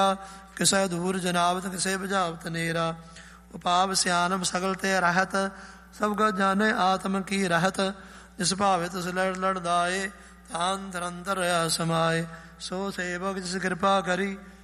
ਕਿਸੈ ਦੂਰ ਜਨਾਵਤ ਕਿਸੇ ਬੁਝਾਵਤ ਨੇਰਾ। ਉਪਾਵ ਸਿਆਨਬ ਸਗਲ ਤੇ ਰਹਿਤ ਸਭ ਕੋ ਜਾਣੇ ਆਤਮ ਕੀ ਰਹਿਤ। ਜਿਸ ਭਾਵੇ ਤਿਸ ਲੜ ਲੜਦਾਏ ਤਾਂ ਅੰਦਰ ਅੰਦਰ ਰਹਾ ਸਮਾਏ। ਸੋ ਸੇਵਕ ਜਿਸ ਕਿਰਪਾ ਕਰੀ